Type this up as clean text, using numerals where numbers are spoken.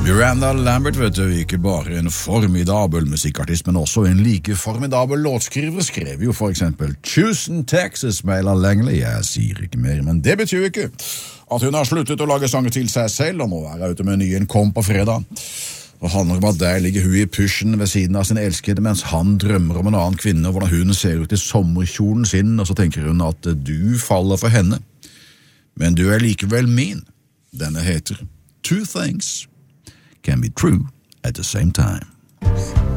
Miranda Lambert, vet du, ikke bare en formidabel musikkartist, men også en like formidabel låtskriver, skrev jo for eksempel Houston, Texas med Ella Langley. Jeg sier ikke mer, men det betyr ikke at hun har sluttet å lage sanger til seg selv, og nå er hun ute med ny en kom på fredag. Og handler om at der ligger hun i pushen ved siden av sin elskede, mens han drømmer om en annen kvinne, og hvordan hun ser ut i sommerkjolen sin, og så tenker hun at du faller for henne. Men du er likevel min. Denne heter Two Things Can Be True at the Same Time.